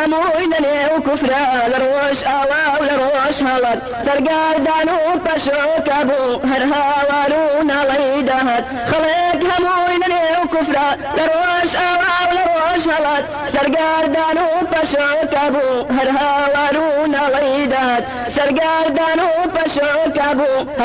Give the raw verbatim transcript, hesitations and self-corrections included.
هموينني وكفرا لروش آوا ولروش هلد سرقار دانو بشعو كابو هرها وارونا ليدهد خلق هموينني وكفرا لروش آوا ولروش هلد سرقار دانو بشعو كابو هرها وارونا ليدهد سرقار دانو بشعو كابو